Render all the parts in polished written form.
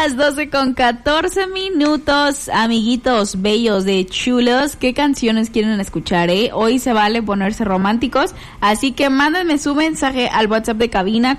las 12:14, amiguitos bellos de chulos. ¿Qué canciones quieren escuchar, Hoy se vale ponerse románticos, así que mándenme su mensaje al WhatsApp de cabina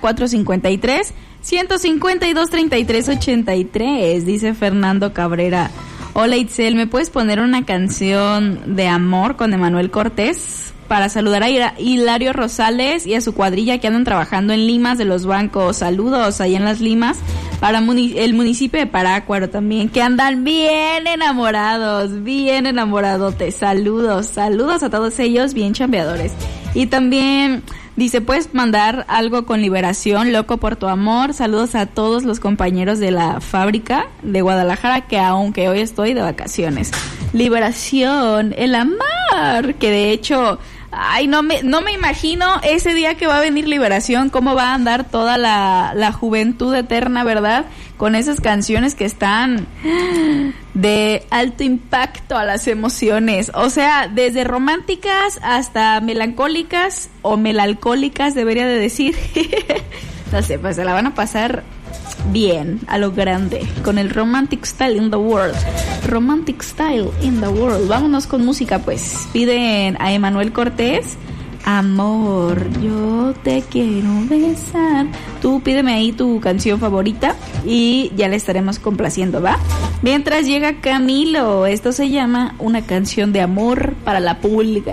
453-152-3383, dice Fernando Cabrera. Hola Itzel, ¿me puedes poner una canción de amor con Emanuel Cortés? Para saludar a Hilario Rosales y a su cuadrilla que andan trabajando en Limas de los Bancos. Saludos allá en las Limas. Para el municipio de Parácuaro también, que andan bien enamoradotes. Saludos a todos ellos, bien chambeadores. Y también dice, ¿puedes mandar algo con Liberación, Loco por tu amor? Saludos a todos los compañeros de la fábrica de Guadalajara, que aunque hoy estoy de vacaciones. Liberación, el amor, que de hecho... Ay, no me imagino ese día que va a venir Liberación, cómo va a andar toda la juventud eterna, ¿verdad? Con esas canciones que están de alto impacto a las emociones. O sea, desde románticas hasta melancólicas o melalcólicas, debería de decir. No sé, pues se la van a pasar bien, a lo grande, con el Romantic Style in the World. Romantic Style in the World. Vámonos con música, pues. Piden a Emanuel Cortés, amor, yo te quiero besar. Tú pídeme ahí tu canción favorita y ya le estaremos complaciendo, ¿va? Mientras llega Camilo, esto se llama Una canción de amor para la pulga.